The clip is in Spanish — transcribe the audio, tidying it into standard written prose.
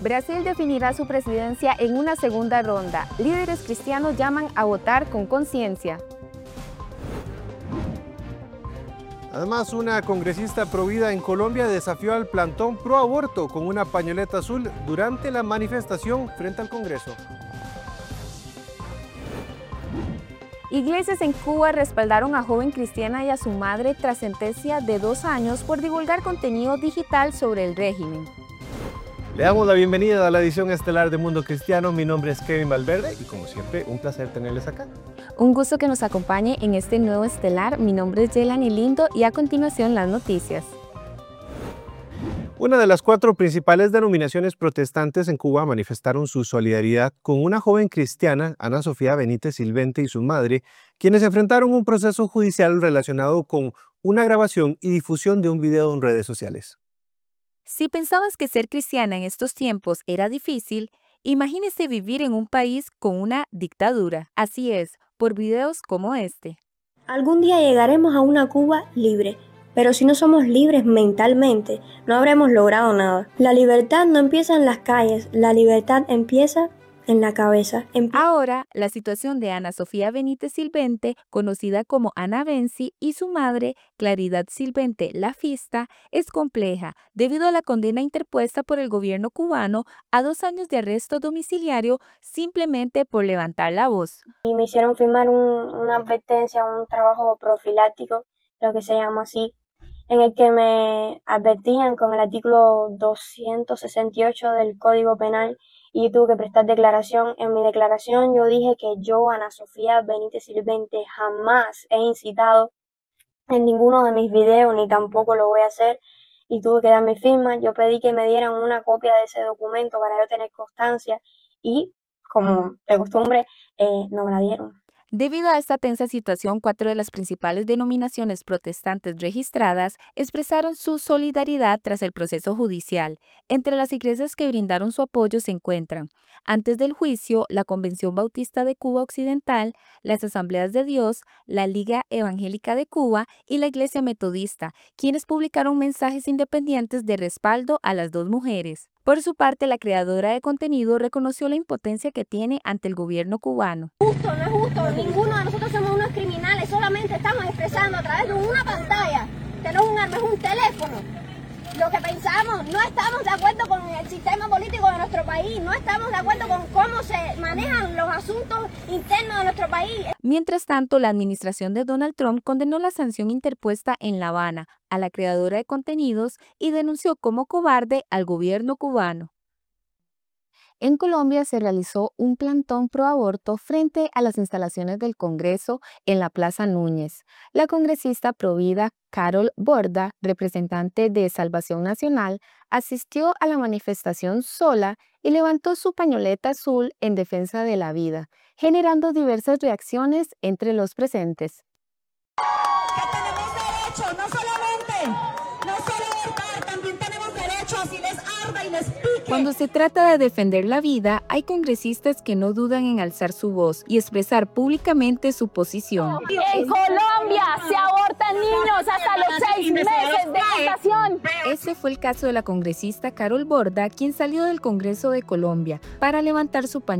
Brasil definirá su presidencia en una segunda ronda. Líderes cristianos llaman a votar con conciencia. Además, una congresista provida en Colombia desafió al plantón pro aborto con una pañoleta azul durante la manifestación frente al Congreso. Iglesias en Cuba respaldaron a joven cristiana y a su madre tras sentencia de 2 años por divulgar contenido digital sobre el régimen. Le damos la bienvenida a la edición estelar de Mundo Cristiano. Mi nombre es Kevin Valverde y como siempre, un placer tenerles acá. Un gusto que nos acompañe en este nuevo estelar. Mi nombre es Yelani Lindo y a continuación las noticias. Una de las 4 principales denominaciones protestantes en Cuba manifestaron su solidaridad con una joven cristiana, Ana Sofía Benítez Silvente, y su madre, quienes enfrentaron un proceso judicial relacionado con una grabación y difusión de un video en redes sociales. Si pensabas que ser cristiana en estos tiempos era difícil, imagínese vivir en un país con una dictadura. Así es, por videos como este. Algún día llegaremos a una Cuba libre, pero si no somos libres mentalmente, no habremos logrado nada. La libertad no empieza en las calles, la libertad empieza en la cabeza. Ahora, la situación de Ana Sofía Benítez Silvente, conocida como Ana Benzi, y su madre, Claridad Silvente Lafista, es compleja debido a la condena interpuesta por el gobierno cubano a 2 años de arresto domiciliario simplemente por levantar la voz. Y me hicieron firmar una advertencia, un trabajo profiláctico, lo que se llama así, en el que me advertían con el artículo 268 del Código Penal y tuve que prestar declaración. En mi declaración yo dije que yo, Ana Sofía Benítez Silvente, jamás he incitado en ninguno de mis videos, ni tampoco lo voy a hacer, y tuve que dar mi firma. Yo pedí que me dieran una copia de ese documento para yo tener constancia y, como de costumbre, no me la dieron. Debido a esta tensa situación, 4 de las principales denominaciones protestantes registradas expresaron su solidaridad tras el proceso judicial. Entre las iglesias que brindaron su apoyo se encuentran, antes del juicio, la Convención Bautista de Cuba Occidental, las Asambleas de Dios, la Liga Evangélica de Cuba y la Iglesia Metodista, quienes publicaron mensajes independientes de respaldo a las 2 mujeres. Por su parte, la creadora de contenido reconoció la impotencia que tiene ante el gobierno cubano. No es justo, ninguno de nosotros somos unos criminales, solamente estamos expresando a través de una pantalla, que no es un arma, es un teléfono. Lo que pensamos, no estamos de acuerdo con el sistema político de nuestro país, no estamos de acuerdo con cómo se manejan los asuntos internos de nuestro país. Mientras tanto, la administración de Donald Trump condenó la sanción interpuesta en La Habana a la creadora de contenidos y denunció como cobarde al gobierno cubano. En Colombia se realizó un plantón pro aborto frente a las instalaciones del Congreso en la Plaza Núñez. La congresista provida Carol Borda, representante de Salvación Nacional, asistió a la manifestación sola y levantó su pañoleta azul en defensa de la vida, generando diversas reacciones entre los presentes. Que tenemos derecho, no solo a votar, también tenemos derecho a si les arda y les pique. Cuando se trata de defender la vida, hay congresistas que no dudan en alzar su voz y expresar públicamente su posición. En Colombia se abortan niños hasta los 6 meses de gestación. Ese fue el caso de la congresista Carol Borda, quien salió del Congreso de Colombia para levantar su pañuelo